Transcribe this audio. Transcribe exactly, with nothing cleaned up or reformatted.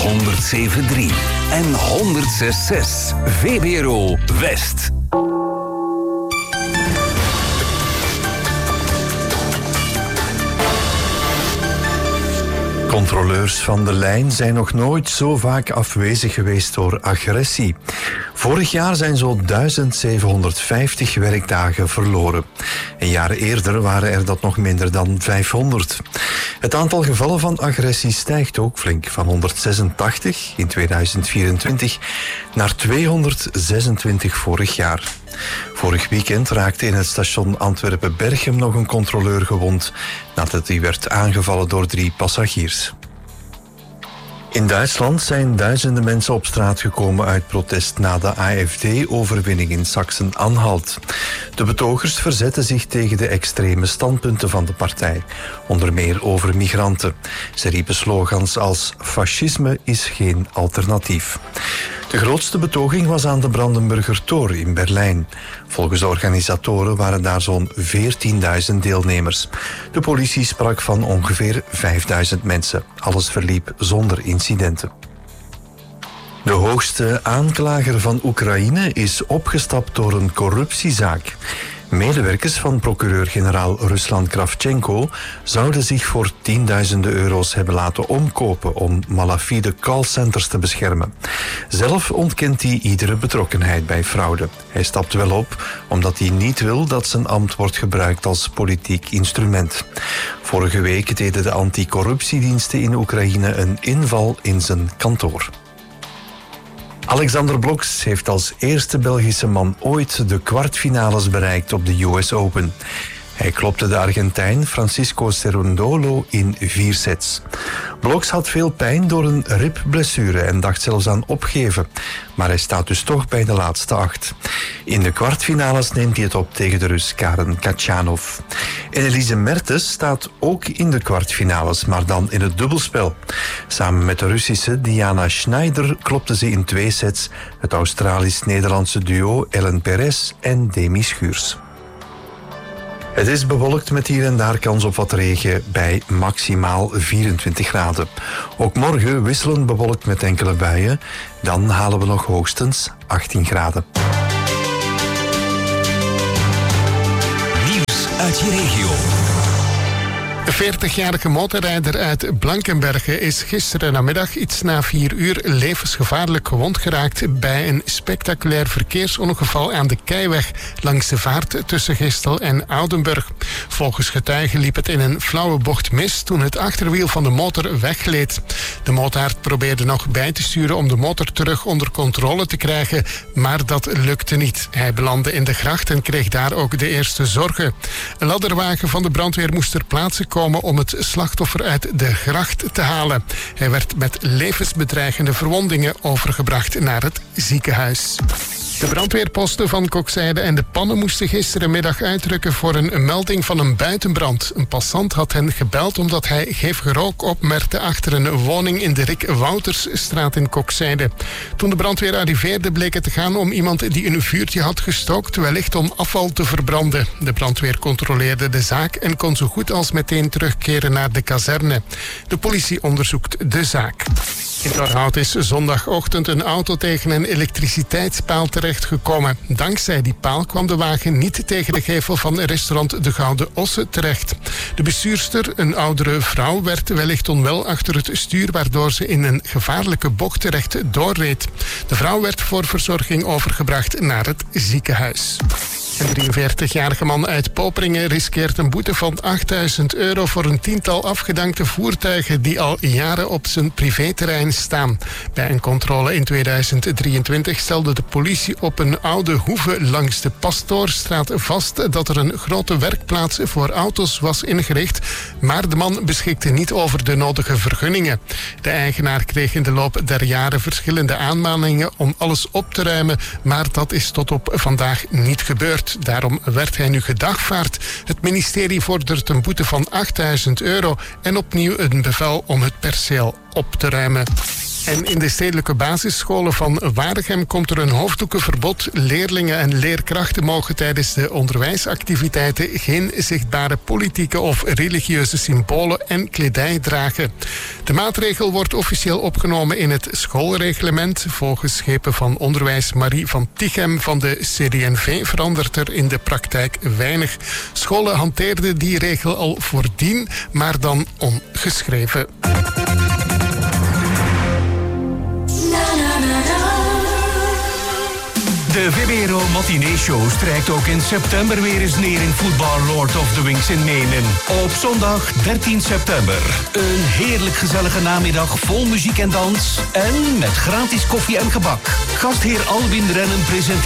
honderdzeven komma drie en honderdzes komma zes. V B R O West. Controleurs van de lijn zijn nog nooit zo vaak afwezig geweest door agressie. Vorig jaar zijn zo'n duizend zevenhonderdvijftig werkdagen verloren. Een jaar eerder waren er dat nog minder dan vijfhonderd. Het aantal gevallen van agressie stijgt ook flink, van honderdzesentachtig in tweeduizend vierentwintig naar tweehonderdzesentwintig vorig jaar. Vorig weekend raakte in het station Antwerpen-Berchem nog een controleur gewond nadat hij werd aangevallen door drie passagiers. In Duitsland zijn duizenden mensen op straat gekomen uit protest na de A F D-overwinning in Sachsen-Anhalt. De betogers verzetten zich tegen de extreme standpunten van de partij, onder meer over migranten. Ze riepen slogans als fascisme is geen alternatief. De grootste betoging was aan de Brandenburger Tor in Berlijn. Volgens de organisatoren waren daar zo'n veertienduizend deelnemers. De politie sprak van ongeveer vijfduizend mensen. Alles verliep zonder incidenten. De hoogste aanklager van Oekraïne is opgestapt door een corruptiezaak. Medewerkers van procureur-generaal Ruslan Kravchenko zouden zich voor tienduizenden euro's hebben laten omkopen om malafide callcenters te beschermen. Zelf ontkent hij iedere betrokkenheid bij fraude. Hij stapt wel op omdat hij niet wil dat zijn ambt wordt gebruikt als politiek instrument. Vorige week deden de anticorruptiediensten in Oekraïne een inval in zijn kantoor. Alexander Blokx heeft als eerste Belgische man ooit de kwartfinales bereikt op de U S Open. Hij klopte de Argentijn Francisco Cerundolo in vier sets. Blokx had veel pijn door een ribblessure en dacht zelfs aan opgeven. Maar hij staat dus toch bij de laatste acht. In de kwartfinales neemt hij het op tegen de Rus Karen Khachanov. En Elise Mertens staat ook in de kwartfinales, maar dan in het dubbelspel. Samen met de Russische Diana Schneider klopte ze in twee sets het Australisch-Nederlandse duo Ellen Perez en Demi Schuurs. Het is bewolkt met hier en daar kans op wat regen bij maximaal vierentwintig graden. Ook morgen wisselend bewolkt met enkele buien. Dan halen we nog hoogstens achttien graden. Nieuws uit je regio. De veertigjarige motorrijder uit Blankenberge is gisteren namiddag iets na vier uur levensgevaarlijk gewond geraakt bij een spectaculair verkeersongeval aan de Keiweg langs de vaart tussen Gistel en Oudenburg. Volgens getuigen liep het in een flauwe bocht mis toen het achterwiel van de motor weggleed. De motards probeerde nog bij te sturen om de motor terug onder controle te krijgen, maar dat lukte niet. Hij belandde in de gracht en kreeg daar ook de eerste zorgen. Een ladderwagen van de brandweer moest ter plaatse komen om het slachtoffer uit de gracht te halen. Hij werd met levensbedreigende verwondingen overgebracht naar het ziekenhuis. De brandweerposten van Kokzijde en De Pannen moesten gisterenmiddag uitrukken voor een melding van een buitenbrand. Een passant had hen gebeld omdat hij giftige rook opmerkte achter een woning in de Rick Woutersstraat in Kokzijde. Toen de brandweer arriveerde bleek het te gaan om iemand die een vuurtje had gestookt, wellicht om afval te verbranden. De brandweer controleerde de zaak en kon zo goed als meteen terugkeren naar de kazerne. De politie onderzoekt de zaak. In Torhout is zondagochtend een auto tegen een elektriciteitspaal terechtgekomen. Dankzij die paal kwam de wagen niet tegen de gevel van restaurant De Gouden Osse terecht. De bestuurster, een oudere vrouw, werd wellicht onwel achter het stuur, waardoor ze in een gevaarlijke bocht terecht doorreed. De vrouw werd voor verzorging overgebracht naar het ziekenhuis. Een drieënveertigjarige man uit Poperingen riskeert een boete van achtduizend euro voor een tiental afgedankte voertuigen die al jaren op zijn privéterrein staan. Bij een controle in tweeduizend drieëntwintig stelde de politie op een oude hoeve langs de Pastoorstraat vast dat er een grote werkplaats voor auto's was ingericht, maar de man beschikte niet over de nodige vergunningen. De eigenaar kreeg in de loop der jaren verschillende aanmaningen om alles op te ruimen, maar dat is tot op vandaag niet gebeurd. Daarom werd hij nu gedagvaard. Het ministerie vordert een boete van achtduizend euro en opnieuw een bevel om het perceel op te ruimen. En in de stedelijke basisscholen van Waregem komt er een hoofddoekenverbod. Leerlingen en leerkrachten mogen tijdens de onderwijsactiviteiten geen zichtbare politieke of religieuze symbolen en kledij dragen. De maatregel wordt officieel opgenomen in het schoolreglement. Volgens schepen van onderwijs Marie van Tichem van de C D N V verandert er in de praktijk weinig. Scholen hanteerden die regel al voordien, maar dan ongeschreven. De V B R O Matinee Show strijkt ook in september weer eens neer in voetbal Lord of the Wings in Menen. Op zondag dertien september. Een heerlijk gezellige namiddag vol muziek en dans. En met gratis koffie en gebak. Gastheer Alwin Rennen presenteert